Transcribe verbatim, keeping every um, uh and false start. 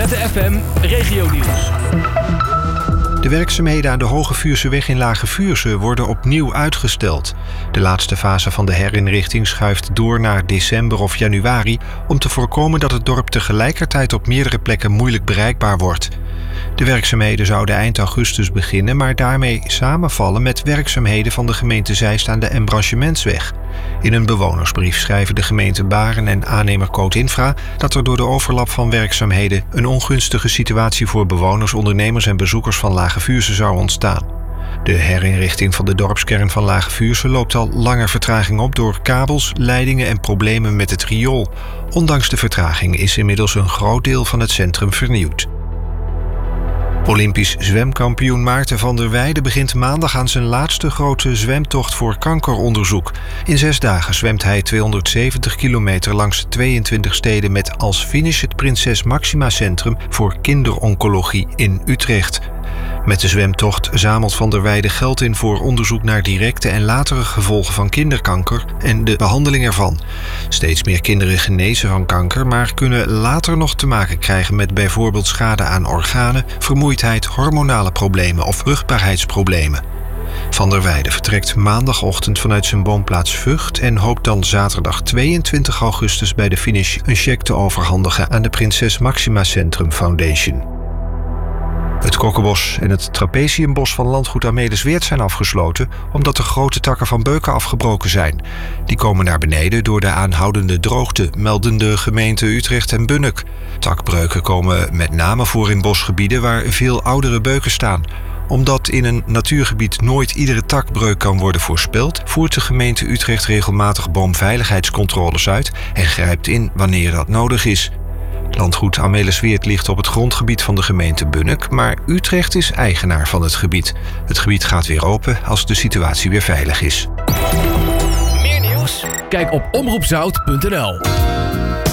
Zette F M Regionieuws. De werkzaamheden aan de Hoge Vuurseweg in Lage Vuursche worden opnieuw uitgesteld. De laatste fase van de herinrichting schuift door naar december of januari om te voorkomen dat het dorp tegelijkertijd op meerdere plekken moeilijk bereikbaar wordt. De werkzaamheden zouden eind augustus beginnen, maar daarmee samenvallen met werkzaamheden van de gemeente Zeist aan de Embranchementsweg. In een bewonersbrief schrijven de gemeente Baren en aannemer Coot-Infra dat er door de overlap van werkzaamheden een ongunstige situatie voor bewoners, ondernemers en bezoekers van Lage Vuursche zou ontstaan. De herinrichting van de dorpskern van Lage Vuursche loopt al langer vertraging op door kabels, leidingen en problemen met het riool. Ondanks de vertraging is inmiddels een groot deel van het centrum vernieuwd. Olympisch zwemkampioen Maarten van der Weijden begint maandag aan zijn laatste grote zwemtocht voor kankeronderzoek. In zes dagen zwemt hij tweehonderdzeventig kilometer langs tweeëntwintig steden met als finish het Prinses Maxima Centrum voor kinderoncologie in Utrecht. Met de zwemtocht zamelt Van der Weijden geld in voor onderzoek naar directe en latere gevolgen van kinderkanker en de behandeling ervan. Steeds meer kinderen genezen van kanker, maar kunnen later nog te maken krijgen met bijvoorbeeld schade aan organen, vermoeidheid, hormonale problemen of vruchtbaarheidsproblemen. Van der Weijden vertrekt maandagochtend vanuit zijn woonplaats Vught en hoopt dan zaterdag tweeëntwintig augustus bij de finish een cheque te overhandigen aan de Prinses Maxima Centrum Foundation. Het kokkenbos en het trapeziumbos van landgoed Amelisweert zijn afgesloten omdat de grote takken van beuken afgebroken zijn. Die komen naar beneden door de aanhoudende droogte, melden de gemeenten Utrecht en Bunnik. Takbreuken komen met name voor in bosgebieden waar veel oudere beuken staan. Omdat in een natuurgebied nooit iedere takbreuk kan worden voorspeld, voert de gemeente Utrecht regelmatig boomveiligheidscontroles uit en grijpt in wanneer dat nodig is. Landgoed Amelisweert ligt op het grondgebied van de gemeente Bunnik, maar Utrecht is eigenaar van het gebied. Het gebied gaat weer open als de situatie weer veilig is. Meer nieuws? Kijk op omroep zout punt n l.